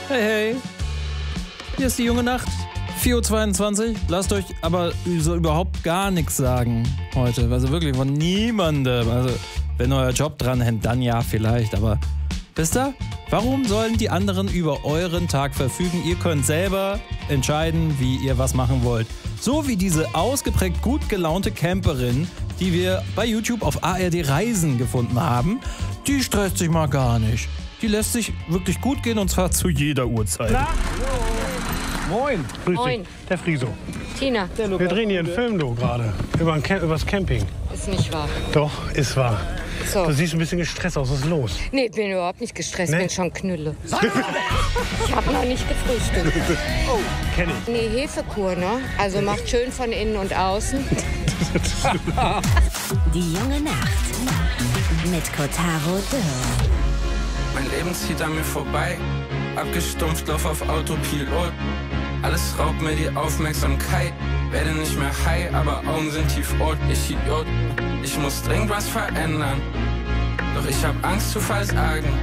Hey, hey. Hier ist die junge Nacht. 4:22 Uhr. Lasst euch aber so überhaupt gar nichts sagen heute. Also wirklich von niemandem. Also, wenn euer Job dran hängt, dann ja vielleicht. Aber wisst ihr, warum sollen die anderen über euren Tag verfügen? Ihr könnt selber entscheiden, wie ihr was machen wollt. So wie diese ausgeprägt gut gelaunte Camperin, die wir bei YouTube auf ARD Reisen gefunden haben. Die stresst sich mal gar nicht. Die lässt sich wirklich gut gehen und zwar zu jeder Uhrzeit. Na? Moin. Grüß Moin. dich. Der Friso. Tina, Wir drehen hier einen Film, du, gerade. Übers Camping. ist nicht wahr. Doch, ist wahr. So. Du siehst ein bisschen gestresst aus. Was ist los? Nee, bin überhaupt nicht gestresst, Nee? bin schon Knülle. Ich habe noch nicht gefrühstückt. Kenn ich. Nee, Hefekur, ne? Also macht schön von innen und außen. Die junge Nacht mit Kotaro Dürr. Mein Leben zieht an mir vorbei, abgestumpft, lauf auf Autopilot. Alles raubt mir die Aufmerksamkeit, werde nicht mehr high, aber Augen sind tiefrot. Ich Idiot, ich muss dringend was verändern, doch ich hab Angst zu versagen.